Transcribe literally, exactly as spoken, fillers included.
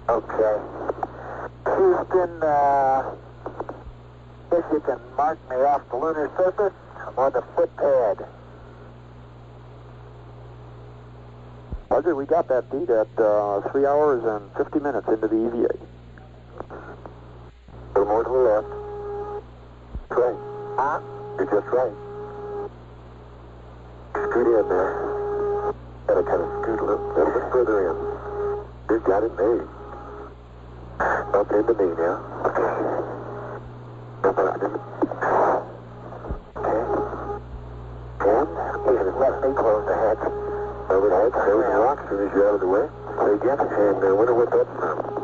Okay. Houston, uh, if you can mark me off the lunar surface, I'm on the footpad. Roger, we got that beat at uh, three hours and fifty minutes into the E V A. A little more to the left. Right. Huh? You're just right. Scoot in there. Gotta kind of scoot a little, little bit further in. You got it made. Up into me now. Okay. Up into me. Okay. And you can let me close the hatch. Over the hatch, close the lock as soon as you're out of the way. Say again, and uh, wonder what that's from.